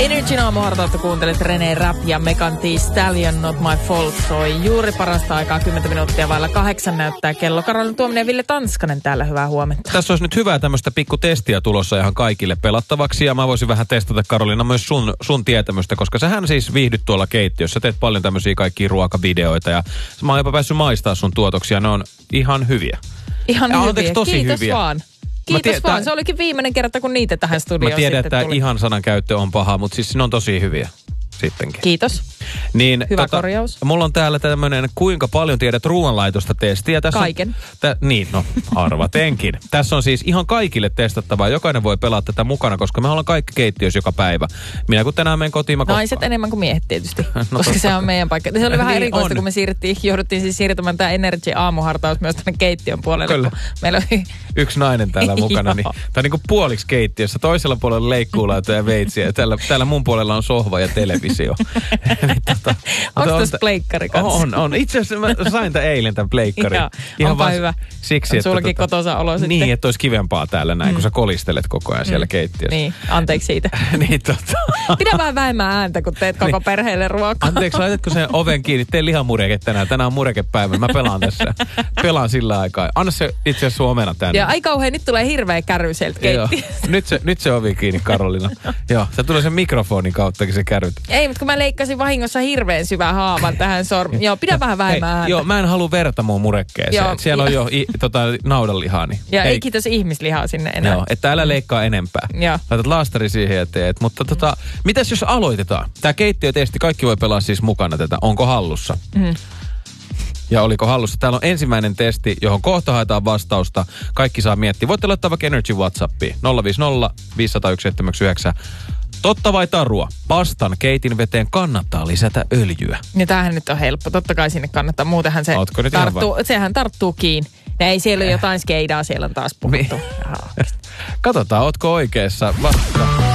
Energyn aamuhartautta kuuntelet René Rapp ja Megan Thee Stallion Not My Fault soi. Juuri parasta aikaa 10 minuuttia vailla 8 näyttää kello. Karolina Tuominen ja Ville Tanskanen täällä, hyvää huomenta. Tässä olisi nyt hyvää tämmöistä pikku testiä tulossa ihan kaikille pelattavaksi. Ja mä voisin vähän testata, Karolina, myös sun tietämystä, koska sähän siis viihdyt tuolla keittiössä. Teet paljon tämmöisiä kaikkia ruokavideoita ja mä oon jopa päässyt maistaa sun tuotoksia. Ne on ihan hyviä. Ihan ja hyviä. Tosi Kiitos hyviä. Vaan. Kiitos vaan. Se olikin viimeinen kerta, kun niitä tähän studioon mä tiedän, että tuli. ihan sanan käyttö on paha, mutta siis ne on tosi hyviä sittenkin. Kiitos. Niin, hyvä korjaus. Mulla on täällä tämmöinen kuinka paljon tiedät ruoanlaitosta testiä. Tässä kaiken. Niin, no arvatenkin. Tässä on siis ihan kaikille testattavaa. Jokainen voi pelaa tätä mukana, koska me ollaan kaikki keittiössä joka päivä. Minä kun tänään menen kotiin, mä naiset enemmän kuin miehet tietysti, koska se on meidän paikka. Se oli vähän niin erikoista, on. kun me jouduttiin siis siirtämään tämä Energy aamuhartaus myös tänne keittiön puolelle. Kyllä. Meillä oli yksi nainen täällä mukana, niin tämä on niin kuin puoliksi keittiössä. Toisella puolella leikkuulauta ja veitsiä. Ja täällä mun puolella on sohva ja televisio. Onko tässä pleikkari kanssa? On. Itse asiassa mä sain eilen tämän pleikkarin. Onpa hyvä. Siksi, on sullakin kotoisa olo sitten. Niin, että olisi kivempaa täällä näin, kun sä kolistelet koko ajan siellä keittiössä. Niin, anteeksi siitä. Niin, Pidä vähän vähemmän ääntä, kun teet koko perheelle ruokaa. Anteeksi, laitatko sen oven kiinni? Tee lihamureke tänään. Tänään on murekepäivä. Mä pelaan tässä. Pelaan sillä aikaa. Anna se itse asiassa sun omena tänne. Ja ai kauhean, nyt tulee hirveä kärry sieltä keittiöstä. Nyt se ovi kiinni, Karolina. Joo, se tulee sen mikrofonin kauttakin se kärryt. Ei, mutta kun mä leikkasin vahingossa hirveän syvän haavan tähän sormiin. Joo, pidä vähän vähemmän ääntä. Joo, mä en halua verta mun murekkeeseen. Joo, siellä on jo naudanlihaa. Niin ja ei kiitos ihmislihaa sinne enää. Joo, että älä leikkaa enempää. Joo. Laitat laastari siihen ja teet. Mutta mitäs jos aloitetaan? Tää keittiötesti, kaikki voi pelaa siis mukana tätä. Onko hallussa? Ja oliko hallussa? Täällä on ensimmäinen testi, johon kohta haetaan vastausta. Kaikki saa miettiä. Voitte laittaa vaikka Energy WhatsAppiin. 050 501 719. Totta vai tarua? Pastan keitin veteen kannattaa lisätä öljyä. Ja tämähän nyt on helppo. Totta kai sinne kannattaa. Muutenhan se sehän tarttuu kiinni. Ja ei siellä ole jotain skeidaa, siellä on taas puhuttu. Katsotaan, ootko oikeassa? Vasta.